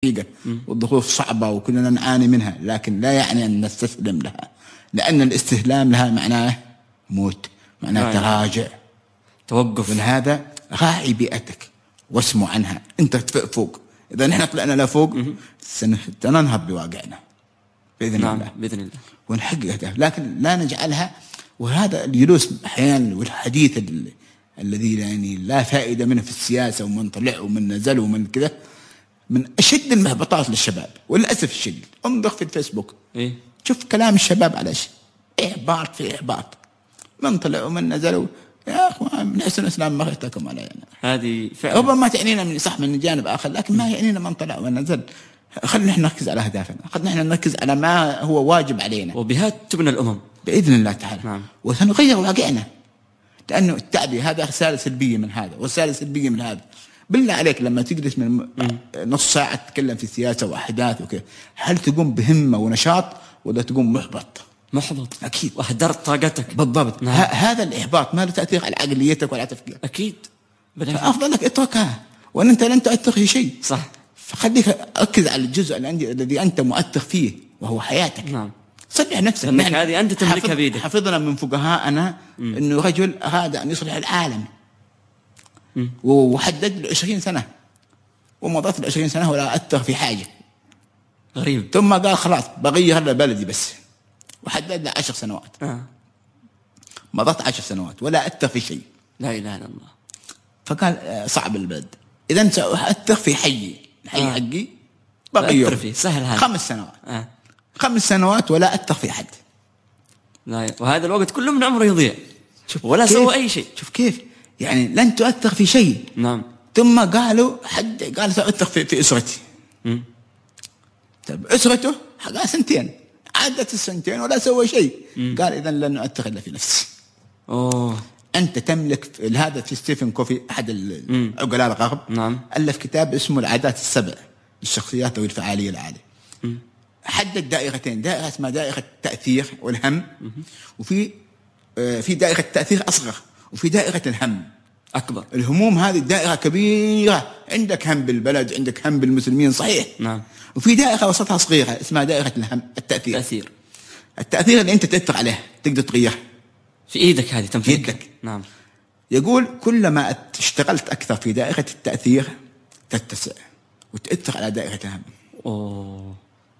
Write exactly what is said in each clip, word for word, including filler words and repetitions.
حقيقة والظروف صعبة وكلنا نعاني منها، لكن لا يعني أن نستسلم لها، لأن الاستسلام لها معناه موت، معناه تراجع، توقف. من هذا راعي بيئتك واسمع عنها، أنت فوق. إذا نحن طلعنا لفوق سننهض بواقعنا بإذن نعم. الله بإذن الله ونحقق أهداف، لكن لا نجعلها. وهذا الجلوس أحيانا والحديث ال... الذي يعني لا فائدة منه في السياسة، ومن طلع ومن نزل ومن كذا، من أشد المحبطات للشباب وللأسف الشديد. انظر في الفيسبوك إيه؟ شوف كلام الشباب على شيء إحباط في إحباط، من طلع ومن نزلوا. يا أخوان من حسن الإسلام ما غيرتكم علينا. هذه فعلا ربما تعنينا من صح من جانب آخر، لكن ما يعنينا من طلع ومن نزل. خلينا نحن نركز على أهدافنا، خلينا نحن نركز على ما هو واجب علينا، وبها تبنى الأمم بإذن الله تعالى. نعم. وسنغير واقعنا، لأنه التعبية هذا رسالة سلبية من هذا ورسالة سلبية من هذا. بالله عليك لما تجلس من نص ساعة تتكلم في سياسة وأحداث وكذا، هل تقوم بهمة ونشاط ولا تقوم محبط؟ محبط أكيد، وأهدرت طاقتك. بالضبط. نعم. هذا الإحباط ما له تأثير على عقليتك ولا تفكيرك. أكيد. فأفضل لك اتركها، وأن أنت لن تؤثر في شيء. صح. فخليك أركز على الجزء الذي أنت مؤثر فيه وهو حياتك. نعم. صلح نفسك، لأنك هذه أنت تملكها بيدك. حفظنا من فقهاءنا أنه رجل أراد أن يصلح العالم وحدد له عشرين سنة، ومضت العشرين سنة ولا أثر في حاجة. غريب. ثم قال خلاص بغير لبلدي بس، وحدد له عشر سنوات. آه. مضت عشر سنوات ولا أثر في شيء. لا إله إلا الله. فقال صعب البلد، إذا سأثر في حي الحي آه. حقي بغير فيه سهل هذا. خمس سنوات. آه. خمس سنوات ولا أثر في حد. لا، وهذا الوقت كله من عمره يضيع ولا سوى أي شيء. شوف كيف يعني لن تؤثر في شيء. نعم. ثم قالوا حد قال سأؤثر في, في أسرتي. مم. طيب أسرته قال سنتين، عدت السنتين ولا سوى شيء. مم. قال إذن لن أؤثر إلا في نفسي. أوه. أنت تملك هذا. في ستيفن كوفي أحد العقلاء الغرب نعم. ألف كتاب اسمه العادات السبع للشخصيات ذوي الفعالية العالية. حدد دائرتين، دائرة اسمها دائرة التأثير والهم، وفي في دائرة التأثير أصغر، وفي دائرة الهم أكبر. الهموم هذه دائرة كبيرة، عندك هم بالبلد، عندك هم بالمسلمين، صحيح. نعم. وفي دائرة وسطها صغيرة اسمها دائرة الهم التأثير. تأثير. التأثير اللي أنت تأثر عليه تقدر تغيره في إيدك، هذه تنفذك. يدك. نعم. يقول كلما اشتغلت أكثر في دائرة التأثير تتسع وتأثر على دائرة الهم. أوه.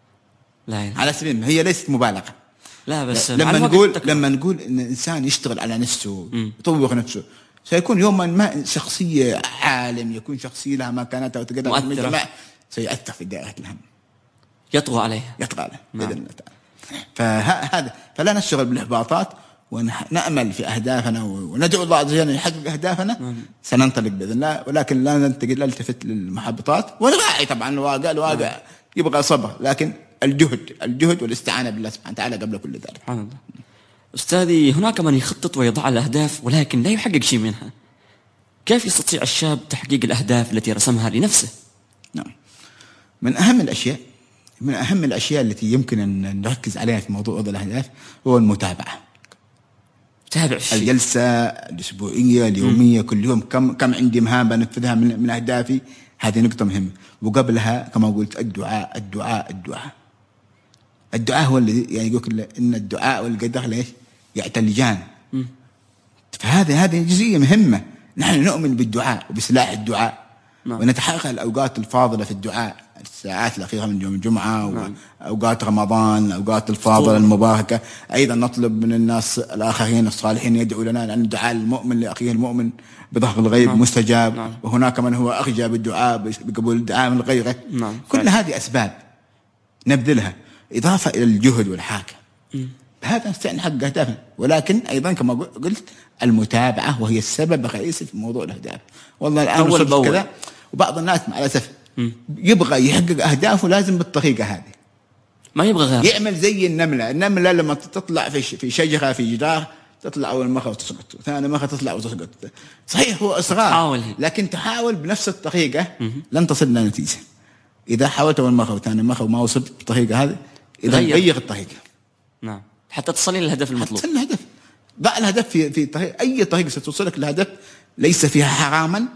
لا على سبيل هي ليست مبالغة. لا بس لما نقول تكبر. لما نقول ان الانسان يشتغل على نفسه يطور نفسه، سيكون يوما ما شخصيه عالم، يكون شخصيه لها مكانتها وتقدر في المجتمع، سيأثر في دائره الهم، يطغى عليها يطغى عليها باذن الله تعالى. فهذا فلا نشتغل بالاحباطات ونأمل في اهدافنا وندعو الله عز وجل ان يحقق اهدافنا. مم. سننطلق باذن الله، ولكن لا ننتقل نلتفت للمحبطات ونراعي طبعا الواقع. الواقع يبغى صبر، لكن الجهد الجهد والاستعانة بالله سبحانه وتعالى قبل كل ذلك. سبحان الله. أستاذي، هناك من يخطط ويضع الأهداف ولكن لا يحقق شيء منها، كيف يستطيع الشاب تحقيق الأهداف التي رسمها لنفسه؟ نعم. من أهم الأشياء من أهم الأشياء التي يمكن أن نركز عليها في موضوع وضع الأهداف هو المتابعة. تابع الشيء. الجلسة الأسبوعية اليومية. م. كل يوم كم كم عندي مهام بنفذها من, من أهدافي. هذه نقطة مهمة. وقبلها كما قلت الدعاء الدعاء الدعاء الدعاء هو الذي يعني يقول إن الدعاء والقدر ليش يعتلجان. م. فهذه هذه جزئية مهمة. نحن نؤمن بالدعاء وبسلاح الدعاء. نعم. ونتحقق الأوقات الفاضلة في الدعاء، الساعات الأخيرة من يوم الجمعة. نعم. وأوقات رمضان، الأوقات الفاضلة المباركة. أيضا نطلب من الناس الآخرين الصالحين يدعو لنا، لأن الدعاء المؤمن لأخيه المؤمن بظهر الغيب. نعم. مستجاب. نعم. وهناك من هو أرجى بالدعاء بقبول الدعاء من غيره. نعم. كل فعلا. هذه أسباب نبذلها إضافة إلى الجهد والحاكة. بهذا نستطيع نحقق أهدافنا، ولكن أيضا كما قلت المتابعة وهي السبب الرئيسي في موضوع الأهداف. والله الآن وصلت كذا، وبعض الناس مع الأسف يبغى يحقق أهدافه لازم بالطريقة هذه، ما يبغى غير يعمل زي النملة. النملة لما تطلع في في شجرة في جدار تطلع أول مرة وتسقط، ثاني مرة تطلع وتسقط. صحيح هو إصرار، لكن تحاول بنفس الطريقة لن تصل لنتيجة. إذا حاولت أول مرة وثاني مرة وما وصلت بالطريقة هذه، إذا غير الطريقة. نعم. حتى تصل إلى الهدف المطلوب. حتى الهدف. ضع الهدف في في طريق، أي طريقة ستوصلك للهدف ليس فيها حراما،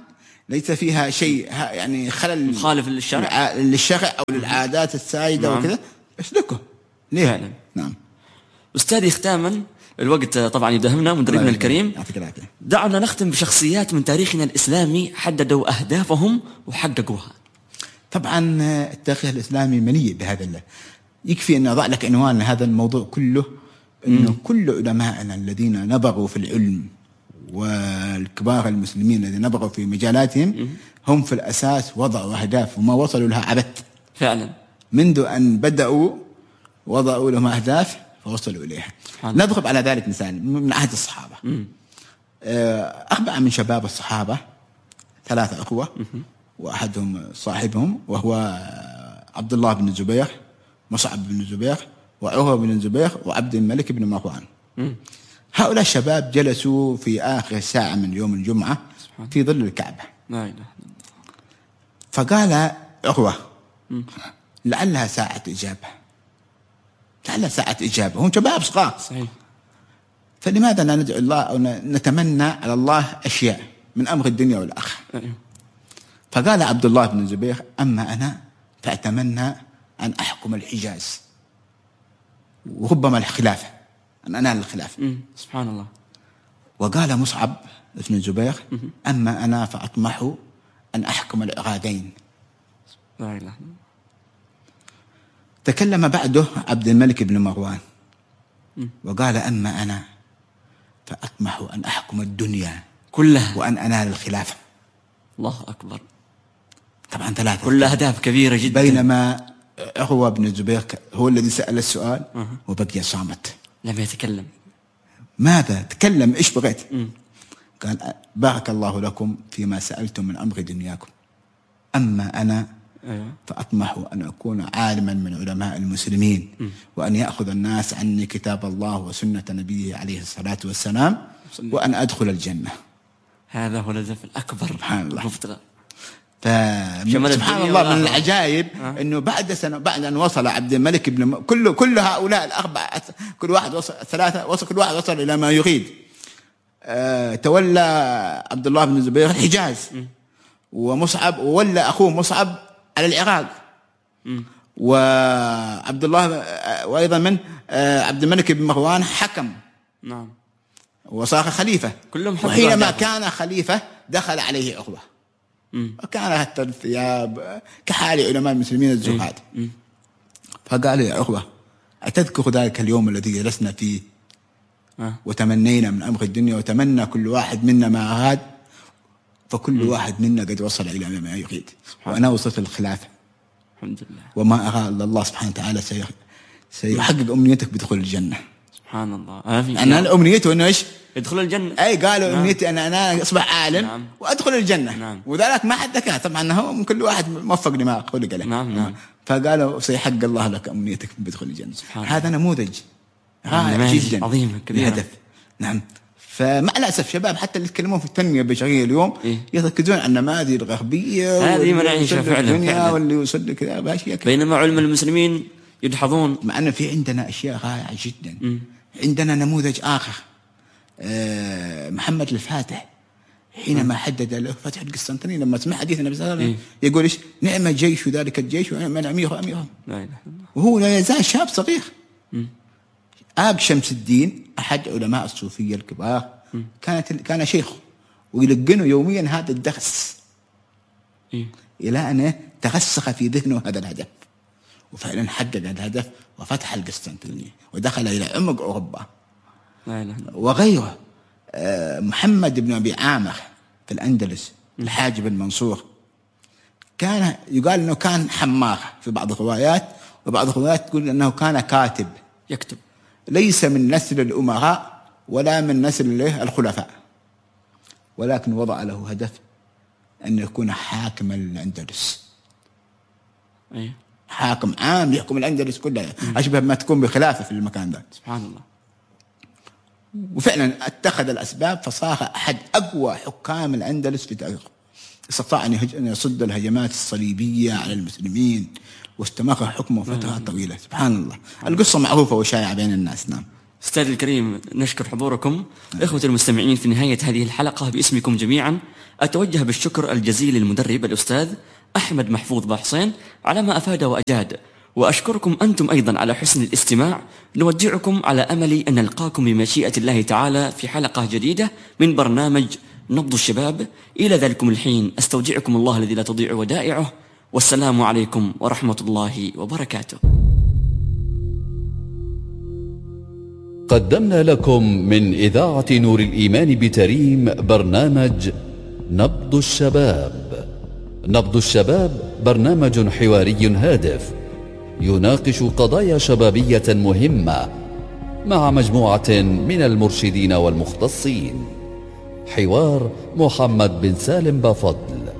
ليس فيها شيء يعني خلل مخالف للشرع للشرع أو للعادات السائدة. نعم. وكذا اسلكه ليه فعلا. نعم. أستاذي ختاما، الوقت طبعا يدهمنا مدربنا الكريم، دعنا نختم بشخصيات من تاريخنا الإسلامي حددوا أهدافهم وحققوها. طبعا التاريخ الإسلامي مليء بهذا الله. يكفي أن أضع لك عنوان هذا الموضوع كله، أنه م. كل علماءنا الذين نبغوا في العلم والكبار المسلمين الذين نبغوا في مجالاتهم م. هم في الأساس وضعوا أهداف وما وصلوا لها عبث فعلا. منذ أن بدأوا وضعوا لهم أهداف فوصلوا إليها. نضرب على ذلك مثال من عهد الصحابة. م. أربعة من شباب الصحابة، ثلاثة أخوة م. وأحدهم صاحبهم وهو عبد الله بن الزبير، مصعب بن الزبير، وعروة بن الزبير، وعبد الملك بن مروان. هؤلاء الشباب جلسوا في آخر ساعة من يوم الجمعة في ظل الكعبة. لا إله. فقال عروة لعلها ساعة إجابة، لعلها ساعة إجابة، هم شباب صغار صحيح، فلماذا لا ندعو الله أو نتمنى على الله أشياء من أمر الدنيا والآخرة؟ فقال عبد الله بن الزبير أما أنا فأتمنى أن أحكم الحجاز وربما الخلافة، أن أنال الخلافة. سبحان الله. وقال مصعب بن الزبير أما أنا فأطمح أن أحكم العراقين. لا إله. تكلم بعده عبد الملك بن مروان وقال أما أنا فأطمح أن أحكم الدنيا كلها وأن أنال الخلافة. الله أكبر. طبعا ثلاثة كل أهداف كبيرة جدا. بينما عروة بن الزبير هو الذي سأل السؤال أه. وبقي صامت لم يتكلم. ماذا تكلم؟ إيش بغيت؟ م. قال بارك الله لكم فيما سألتم من أمر دنياكم، أما أنا أيوة. فأطمح أن أكون عالما من علماء المسلمين م. وأن يأخذ الناس عني كتاب الله وسنة نبيه عليه الصلاة والسلام وأن أدخل الجنة. هذا هو الهدف الأكبر. سبحان الله. مفترض. سبحان الله. من العجائب أه؟ أنه بعد سنة بعد أن وصل عبد الملك بن م... كل كل هؤلاء الأربعة، كل واحد وصل ثلاثة وصل كل واحد وصل إلى ما يريد. أه... تولى عبد الله بن الزبير الحجاز م. ومصعب وولى أخوه مصعب على العراق م. وعبد الله وأيضا من أه... عبد الملك بن مروان حكم نعم وصار خليفة. كلهم وحينما كان خليفة دخل عليه عقبة وكان حتى الثياب كحال علماء المسلمين الزهاد. فقال يا عقبة أتذكر ذلك اليوم الذي جلسنا فيه أه. وتمنينا من أمر الدنيا وتمنى كل واحد منا ما أراد، فكل م. واحد منا قد وصل إلى ما يريد وأنا وصلت الخلافة الحمد لله، وما أرى إلا الله سبحانه وتعالى سيحقق أمنيتك بدخول الجنة. سبحان الله. آمين. أنا أمنيته إنه إيش؟ يدخل الجنة. أي قالوا نعم. أمنيتي أن أنا أصبح عالم نعم. وأدخل الجنة نعم. وذلك ما حد ذكاه طبعا، هو كل واحد موفق لما خلق له نعم نعم. فقالوا سيحق الله لك أمنيتك بدخول الجنة. هذا نموذج رائع جدا عظيم كبير الهدف. نعم. فمع الأسف شباب حتى اللي يتكلمون في التنمية البشرية اليوم إيه؟ يركزون على النماذج الغربية هذه ما نعيشها فعلا، واللي يوصل لك باشياء، بينما علم المسلمين يدحضون. مع أن في عندنا أشياء رائعة جدا. م. عندنا نموذج آخر أه محمد الفاتح حينما م. حدد له فتح القسطنطينية، لما سمع حديث النبي صلى الله عليه وسلم إيه؟ يقول إيش نعم الجيش ذلك الجيش ونعم الأمير أميرهم، وهو لا يزال شاب صغير. م. آب شمس الدين أحد علماء الصوفية الكبار م. كانت كان شيخه ويلقنه يوميا هذا الدرس إيه؟ إلى أن ترسخ في ذهنه هذا الهدف، وفعلا حقق الهدف وفتح القسطنطينية ودخل إلى عمق أوروبا. لا لا. وغيره محمد بن أبي عامر في الأندلس الحاجب المنصور كان يقال أنه كان حمار في بعض الروايات، وبعض الروايات تقول أنه كان كاتب يكتب، ليس من نسل الأمراء ولا من نسل الخلفاء، ولكن وضع له هدف أن يكون حاكما للأندلس. أيه. حاكم عام يحكم الأندلس كلها، أشبه ما تكون بخلافة في المكان ذا. سبحان الله. وفعلا اتخذ الأسباب فصار أحد أقوى حكام الأندلس في تاريخه، استطاع أن يصد الهجمات الصليبية على المسلمين واستمر حكمه فترة طويلة. سبحان الله. القصة معروفة وشائعة بين الناس. نعم. أستاذ الكريم نشكر حضوركم. إخوة المستمعين، في نهاية هذه الحلقة باسمكم جميعا أتوجه بالشكر الجزيل للمدرب الأستاذ أحمد محفوظ باحسين على ما أفاد وأجاد، وأشكركم أنتم أيضا على حسن الاستماع. نودعكم على أمل أن نلقاكم بمشيئة الله تعالى في حلقة جديدة من برنامج نبض الشباب. إلى ذلكم الحين أستودعكم الله الذي لا تضيع ودائعه، والسلام عليكم ورحمة الله وبركاته. قدمنا لكم من إذاعة نور الإيمان بتريم برنامج نبض الشباب. نبض الشباب برنامج حواري هادف يناقش قضايا شبابية مهمة مع مجموعة من المرشدين والمختصين. حوار محمد بن سالم بافضل.